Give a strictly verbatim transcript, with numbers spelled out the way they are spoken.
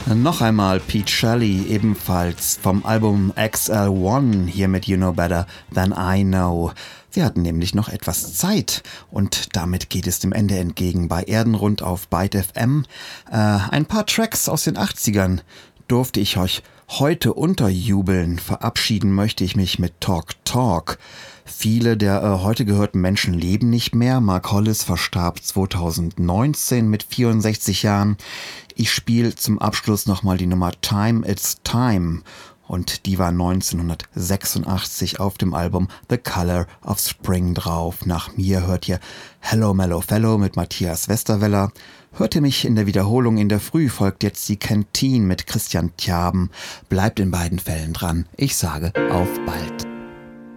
Noch einmal Pete Shelley, ebenfalls vom Album X L eins, hier mit You Know Better Than I Know. Wir hatten nämlich noch etwas Zeit und damit geht es dem Ende entgegen bei Erdenrund auf Byte F M. Äh, ein paar Tracks aus den achtzigern durfte ich euch heute unterjubeln. Verabschieden möchte ich mich mit Talk Talk. Viele der äh, heute gehörten Menschen leben nicht mehr. Mark Hollis verstarb zweitausendneunzehn mit vierundsechzig Jahren. Ich spiele zum Abschluss nochmal die Nummer Time It's Time. Und die war neunzehnhundertsechsundachtzig auf dem Album The Color of Spring drauf. Nach mir hört ihr Hello Mellow Fellow mit Matthias Westerweller. Hört ihr mich in der Wiederholung in der Früh, folgt jetzt die Canteen mit Christian Tjaben. Bleibt in beiden Fällen dran. Ich sage auf bald.